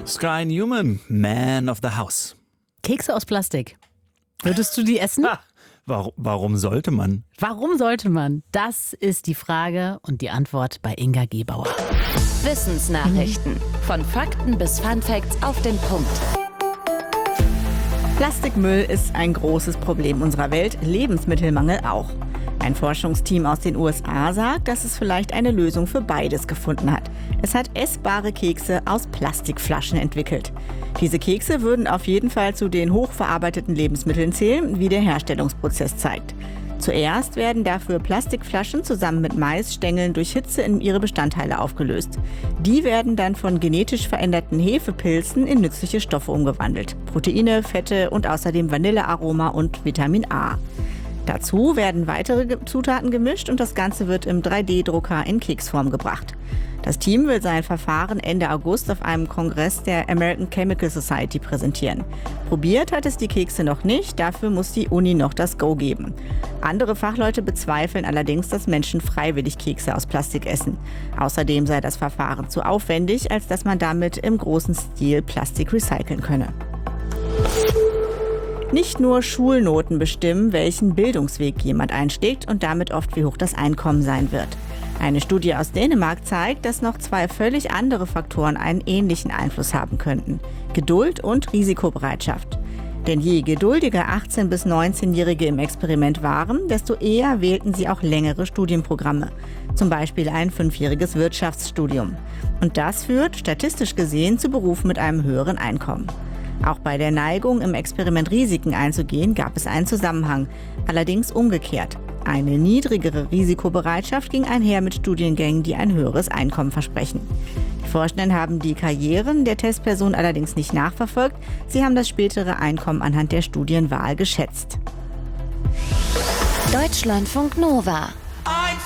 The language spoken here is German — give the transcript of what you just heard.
Sky Newman, Man of the House. Kekse aus Plastik. Würdest du die essen? Warum sollte man? Warum sollte man? Das ist die Frage und die Antwort bei Inga Gebauer. Wissensnachrichten. Von Fakten bis Funfacts auf den Punkt. Plastikmüll ist ein großes Problem unserer Welt, Lebensmittelmangel auch. Ein Forschungsteam aus den USA sagt, dass es vielleicht eine Lösung für beides gefunden hat. Es hat essbare Kekse aus Plastikflaschen entwickelt. Diese Kekse würden auf jeden Fall zu den hochverarbeiteten Lebensmitteln zählen, wie der Herstellungsprozess zeigt. Zuerst werden dafür Plastikflaschen zusammen mit Maisstängeln durch Hitze in ihre Bestandteile aufgelöst. Die werden dann von genetisch veränderten Hefepilzen in nützliche Stoffe umgewandelt. Proteine, Fette und außerdem Vanillearoma und Vitamin A. Dazu werden weitere Zutaten gemischt und das Ganze wird im 3D-Drucker in Keksform gebracht. Das Team will sein Verfahren Ende August auf einem Kongress der American Chemical Society präsentieren. Probiert hat es die Kekse noch nicht, dafür muss die Uni noch das Go geben. Andere Fachleute bezweifeln allerdings, dass Menschen freiwillig Kekse aus Plastik essen. Außerdem sei das Verfahren zu aufwendig, als dass man damit im großen Stil Plastik recyceln könne. Nicht nur Schulnoten bestimmen, welchen Bildungsweg jemand einschlägt und damit oft wie hoch das Einkommen sein wird. Eine Studie aus Dänemark zeigt, dass noch zwei völlig andere Faktoren einen ähnlichen Einfluss haben könnten: Geduld und Risikobereitschaft. Denn je geduldiger 18- bis 19-Jährige im Experiment waren, desto eher wählten sie auch längere Studienprogramme. Zum Beispiel ein 5-jähriges Wirtschaftsstudium. Und das führt, statistisch gesehen, zu Berufen mit einem höheren Einkommen. Auch bei der Neigung, im Experiment Risiken einzugehen, gab es einen Zusammenhang. Allerdings umgekehrt. Eine niedrigere Risikobereitschaft ging einher mit Studiengängen, die ein höheres Einkommen versprechen. Die Forschenden haben die Karrieren der Testperson allerdings nicht nachverfolgt. Sie haben das spätere Einkommen anhand der Studienwahl geschätzt. Deutschlandfunk Nova